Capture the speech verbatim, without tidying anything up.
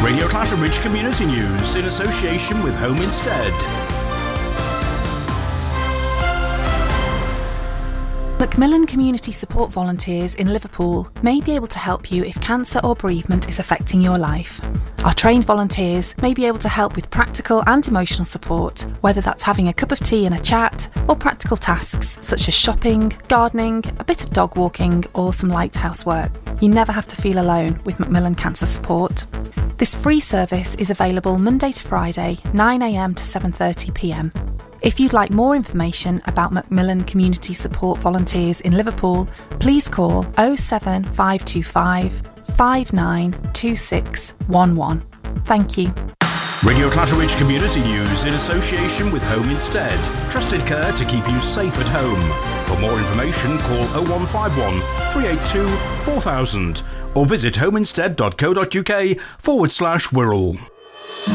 Radio Clatterbridge Community News in association with Home Instead. Macmillan Community Support Volunteers in Liverpool may be able to help you if cancer or bereavement is affecting your life. Our trained volunteers may be able to help with practical and emotional support, whether that's having a cup of tea and a chat, or practical tasks such as shopping, gardening, a bit of dog walking, or some light housework. You never have to feel alone with Macmillan Cancer Support. This free service is available Monday to Friday, nine a m to seven thirty p m. If you'd like more information about Macmillan Community Support Volunteers in Liverpool, please call oh seven five two five, five nine two six one one. Thank you. Radio Clatterbridge Community News in association with Home Instead. Trusted care to keep you safe at home. For more information, call oh one five one, three eight two, four thousand or visit homeinstead.co.uk forward slash Wirral.